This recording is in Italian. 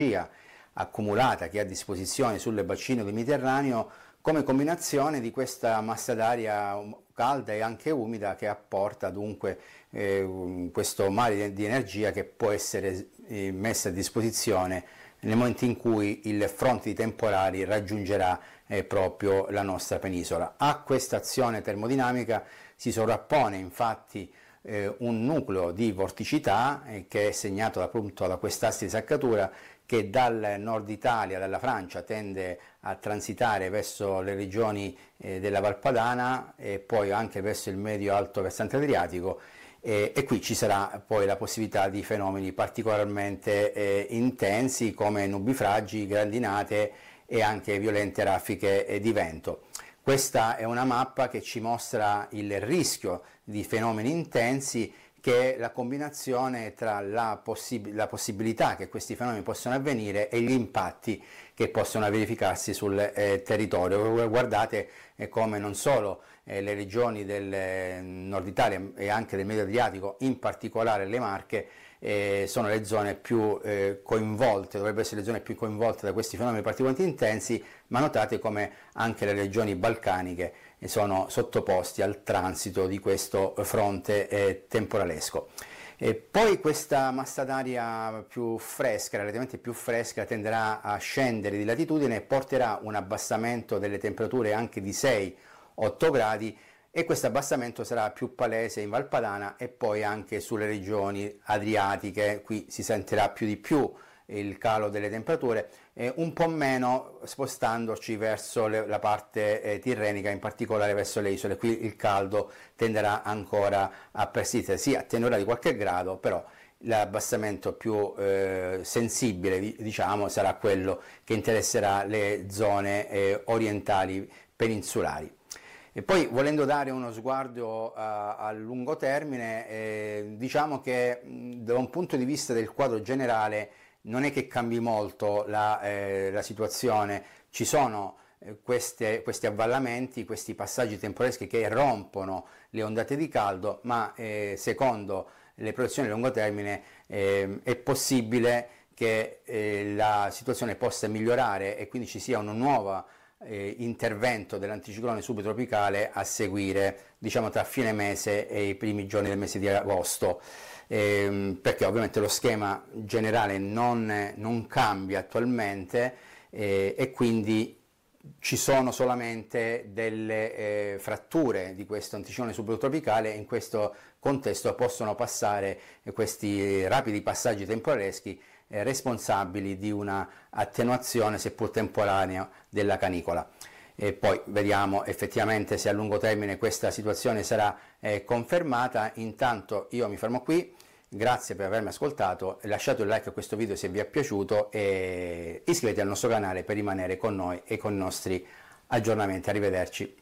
accumulata che ha a disposizione sul bacino del Mediterraneo, come combinazione di questa massa d'aria calda e anche umida che apporta dunque questo mare di energia che può essere messa a disposizione nel momento in cui il fronte di temporali raggiungerà proprio la nostra penisola. A questa azione termodinamica si sovrappone infatti un nucleo di vorticità che è segnato appunto da quest'asse di saccatura che dal nord Italia, dalla Francia, tende a transitare verso le regioni della Valpadana e poi anche verso il medio-alto versante adriatico, e qui ci sarà poi la possibilità di fenomeni particolarmente intensi come nubifragi, grandinate e anche violente raffiche di vento. Questa è una mappa che ci mostra il rischio di fenomeni intensi, che è la combinazione tra la possibilità che questi fenomeni possano avvenire e gli impatti che possono verificarsi sul territorio. Guardate come non solo le regioni del nord Italia e anche del Medio Adriatico, in particolare le Marche, sono le zone più coinvolte, dovrebbero essere le zone più coinvolte da questi fenomeni particolarmente intensi, ma notate come anche le regioni balcaniche sono sottoposti al transito di questo fronte temporalesco. E poi questa massa d'aria più fresca, relativamente più fresca, tenderà a scendere di latitudine e porterà un abbassamento delle temperature anche di 6-8 gradi, e questo abbassamento sarà più palese in Valpadana e poi anche sulle regioni adriatiche. Qui si sentirà più di più il calo delle temperature, un po' meno spostandoci verso la parte tirrenica, in particolare verso le isole. Qui il caldo tenderà ancora a persistere, si attenuerà di qualche grado, però l'abbassamento più sensibile, diciamo, sarà quello che interesserà le zone orientali peninsulari. E poi, volendo dare uno sguardo a lungo termine, diciamo che da un punto di vista del quadro generale non è che cambi molto la situazione. Ci sono questi avvallamenti, questi passaggi temporaleschi che rompono le ondate di caldo, ma secondo le proiezioni a lungo termine è possibile che la situazione possa migliorare e quindi ci sia una nuova intervento dell'anticiclone subtropicale a seguire, diciamo, tra fine mese e i primi giorni del mese di agosto, perché ovviamente lo schema generale non cambia attualmente, e quindi ci sono solamente delle fratture di questo anticiclone subtropicale. In questo contesto possono passare questi rapidi passaggi temporaleschi responsabili di una attenuazione seppur temporanea della canicola. E poi vediamo effettivamente se a lungo termine questa situazione sarà confermata. Intanto io mi fermo qui, grazie per avermi ascoltato, lasciate un like a questo video se vi è piaciuto e iscrivetevi al nostro canale per rimanere con noi e con i nostri aggiornamenti. Arrivederci.